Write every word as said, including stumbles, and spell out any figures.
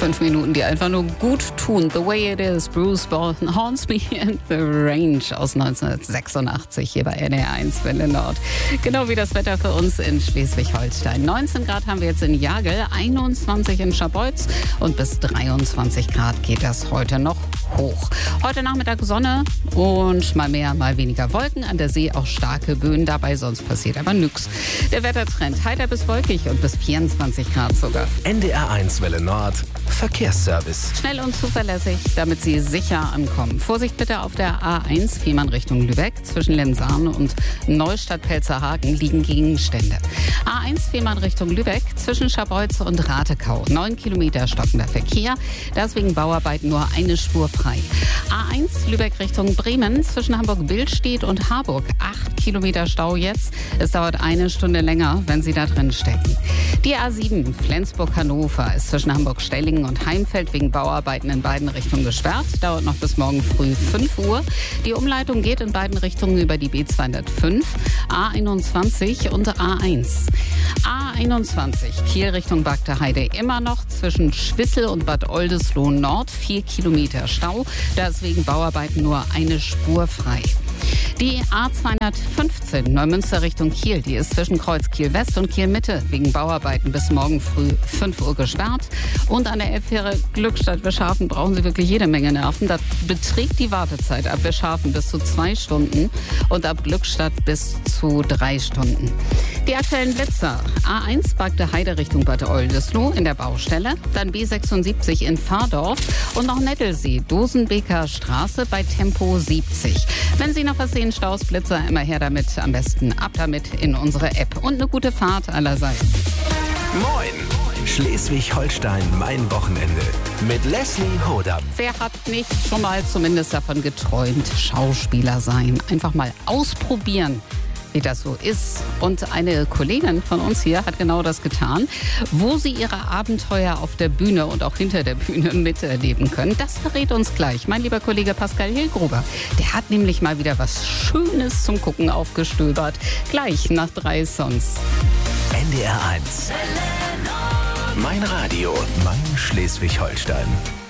Fünf Minuten, die einfach nur gut tun. The Way It Is, Bruce Bolton, Hornsby and the Range aus neunzehnhundertsechsundachtzig hier bei N D R eins Welle Nord. Genau wie das Wetter für uns in Schleswig-Holstein. neunzehn Grad haben wir jetzt in Jagel, einundzwanzig in Scharbeutz und bis dreiundzwanzig Grad geht das heute noch hoch. Heute Nachmittag Sonne und mal mehr, mal weniger Wolken. An der See auch starke Böen dabei, sonst passiert aber nix. Der Wettertrend heiter bis wolkig und bis vierundzwanzig Grad sogar. N D R eins Welle Nord Verkehrsservice. Schnell und zuverlässig, damit Sie sicher ankommen. Vorsicht bitte auf der A eins, Fehmarn Richtung Lübeck. Zwischen Lenzahn und Neustadt-Pelzerhagen liegen Gegenstände. A eins, Fehmarn Richtung Lübeck. Zwischen Scharbeutz und Ratekau. Neun Kilometer stockender Verkehr. Deswegen Bauarbeiten nur eine Spur frei. A eins, Lübeck Richtung Bremen. Zwischen Hamburg-Billstedt und Harburg. Acht Kilometer Stau jetzt. Es dauert eine Stunde länger, wenn Sie da drin stecken. Die A sieben, Flensburg-Hannover, ist zwischen Hamburg-Stellingen und Heimfeld wegen Bauarbeiten in beiden Richtungen gesperrt. Dauert noch bis morgen früh fünf Uhr. Die Umleitung geht in beiden Richtungen über die B zweihundertfünf, A einundzwanzig und A eins. A einundzwanzig, Kiel Richtung Bagdeheide, immer noch zwischen Schwissel und Bad Oldesloe Nord. Vier Kilometer Stau. Da ist wegen Bauarbeiten nur eine Spur frei. Die A zweihundertfünfzehn, Neumünster Richtung Kiel, die ist zwischen Kreuz Kiel West und Kiel Mitte wegen Bauarbeiten bis morgen früh fünf Uhr gesperrt. Und an der Elbfähre Glückstadt-Wischhafen brauchen Sie wirklich jede Menge Nerven. Da beträgt die Wartezeit ab Wischhafen bis zu zwei Stunden und ab Glückstadt bis zu drei Stunden. Die aktuellen Blitzer: A eins Bagdeheide Richtung Bad Oldesloe in der Baustelle, dann B sechsundsiebzig in Pfarrdorf und noch Nettelsee, Dosenbeker Straße bei Tempo siebzig. Wenn Sie noch was sehen, Staus, Blitzer, immer her damit, am besten ab damit in unsere App. Und eine gute Fahrt allerseits. Moin! Schleswig-Holstein, mein Wochenende. Mit Leslie Hodam. Wer hat nicht schon mal zumindest davon geträumt, Schauspieler sein? Einfach mal ausprobieren, wie das so ist. Und eine Kollegin von uns hier hat genau das getan, wo sie ihre Abenteuer auf der Bühne und auch hinter der Bühne miterleben können. Das verrät uns gleich mein lieber Kollege Pascal Hilgruber. Der hat nämlich mal wieder was Schönes zum Gucken aufgestöbert. Gleich nach drei Songs. N D R eins. Mein Radio, mein Schleswig-Holstein.